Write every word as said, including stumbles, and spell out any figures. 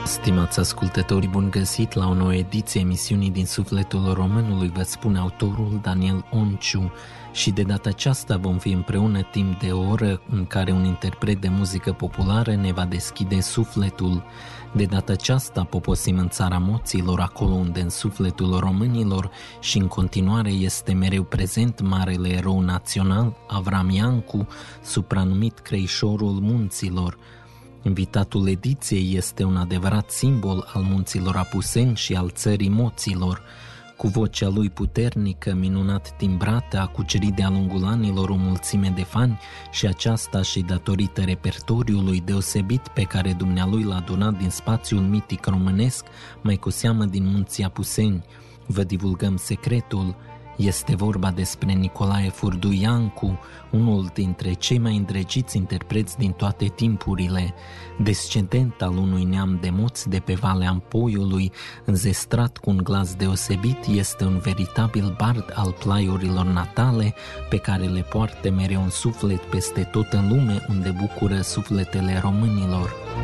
Stimați ascultători, bun găsit la o nouă ediție emisiunii Din Sufletul Românului, vă spune autorul Daniel Onciu, și de data aceasta vom fi împreună timp de o oră în care un interpret de muzică populară ne va deschide sufletul. De data aceasta poposim în țara moților, acolo unde în sufletul românilor și în continuare este mereu prezent marele erou național Avram Iancu, supranumit Creișorul Munților. Invitatul ediției este un adevărat simbol al munților Apuseni și al țării moților. Cu vocea lui puternică, minunat timbrată, a cucerit de-a lungul anilor o mulțime de fani și aceasta și datorită repertoriului deosebit pe care dumnealui l-a donat din spațiul mitic românesc, mai cu seamă din munții Apuseni. Vă divulgăm secretul. Este vorba despre Nicolae Furdu Iancu, unul dintre cei mai îndrăgiți interpreți din toate timpurile. Descendent al unui neam de moți de pe Valea Ampoiului, înzestrat cu un glas deosebit, este un veritabil bard al plaiurilor natale, pe care le poartă mereu în suflet peste tot în lume, unde bucură sufletele românilor.